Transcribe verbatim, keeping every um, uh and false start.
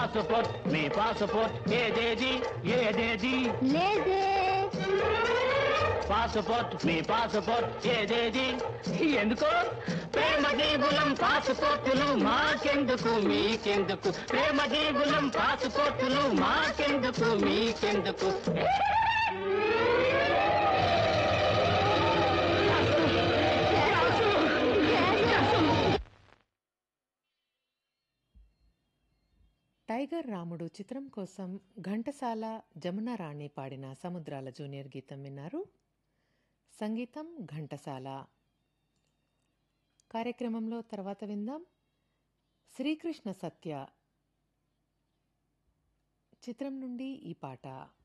Passport మీ passport ఏదేది ఏదేది లేదే పాస్పోర్ట్ మీ పాస్పోర్ట్ ఏదేది ఎందుకో ప్రేమ దీగులం పాస్పోర్టులు మాకెందుకు మీకెందుకు ప్రేమ దీగులం పాస్పోర్టులు మాకెందుకు మీకెందుకు టైగర్ రాముడు చిత్రం కోసం ఘంటసాల జమునా రాణి పాడిన సముద్రాల జూనియర్ గీతం విన్నారు. సంగీతం ఘంటసాల. కార్యక్రమంలో తర్వాత విందాం శ్రీకృష్ణ సత్య చిత్రం నుండి ఈ పాట.